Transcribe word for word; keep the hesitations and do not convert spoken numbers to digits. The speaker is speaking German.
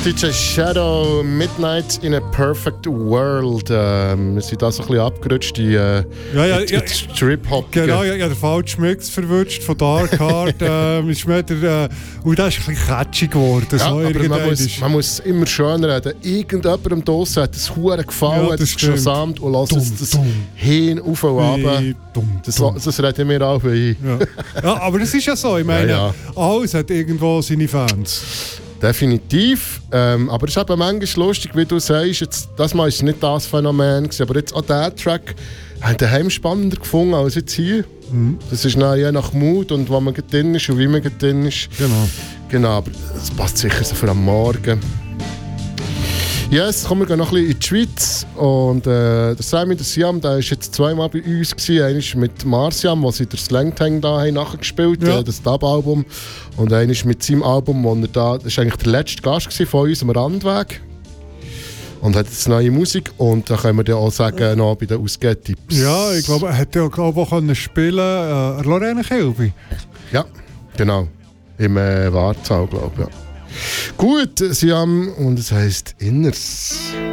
D J Shadow, Midnight in a Perfect World. Ähm, wir sind da so ein bisschen abgerutscht in, äh, ja, ja, in, in ja, Trip-Hop. Genau, ja, ja, der falsche Mix verwünscht von Dark Heart. ähm, ist mir der, äh, und das ist ein bisschen catchy geworden. Ja, so aber man muss, man muss immer schöner reden. Irgendjemandem draussen hat das Huren gefallen, ja, hat es gesamt und lässt es das dumm. hin, auf und runter. Das, das reden wir auch ein. Ja. Ja, aber das ist ja so. Ich meine, ja, ja. alles hat irgendwo seine Fans. Definitiv. Ähm, aber es ist eben manchmal lustig, wie du sagst, jetzt, das Mal war es nicht das Phänomen gewesen, aber jetzt auch diesen Track habe ich daheim spannender gefunden als jetzt hier. Mhm. Das ist dann je nach Mut und wo man drin ist und wie man drin ist. Genau. Genau, aber es passt sicher so für am Morgen. Yes, kommen wir noch ein bisschen in die Schweiz. Und äh, der Sammy, der Siam, der war jetzt zweimal bei uns. Einmal mit Marciam, wo sie das Slangtang da haben nachgespielt haben, ja. Das Dub-Album. Und einmal mit seinem Album, wo er da, das war eigentlich der letzte Gast von uns am Randweg. Und hat jetzt neue Musik. Und da können wir dann auch sagen, noch bei den Ausgehtipps. Ja, ich glaube, er hätte ja auch können spielen äh, Lorena Kilby. Ja, genau. Im äh, Wartsaal, glaube ich. Ja. Gut, sie haben, und es heisst Inners.